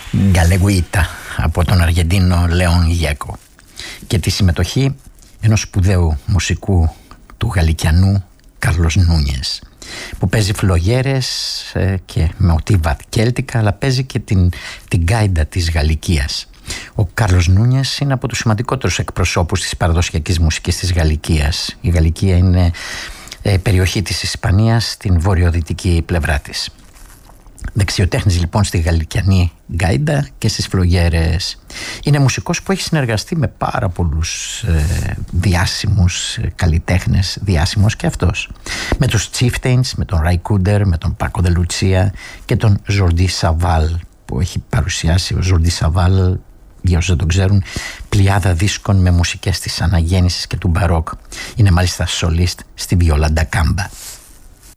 Γκαλεγουίτα από τον Αργεντίνο Λέον Γιέκο και τη συμμετοχή ενός σπουδαίου μουσικού του γαλλικιανού Κάρλος Νούνιες, που παίζει φλογέρες και με οτίβα κέλτικα, αλλά παίζει και την γκάιντα της Γαλλικίας. Ο Κάρλος Νούνιες είναι από τους σημαντικότερους εκπροσώπους της παραδοσιακής μουσικής της Γαλλικίας. Η Γαλλικία είναι περιοχή της Ισπανίας στην βορειοδυτική πλευρά της. Δεξιοτέχνης λοιπόν στη γαλλικιανή γκάιντα και στις φλογέρες. Είναι μουσικός που έχει συνεργαστεί με πάρα πολλούς διάσημους καλλιτέχνες, διάσημος και αυτός. Με τους Chieftains, με τον Ray Cooder, με τον Paco de Lucia και τον Jordi Savall, που έχει παρουσιάσει ο Jordi Savall, για όσους δεν τον ξέρουν, πλειάδα δίσκων με μουσικές της αναγέννησης και του μπαρόκ. Είναι μάλιστα σολίστ στη βιόλα ντα κάμπα.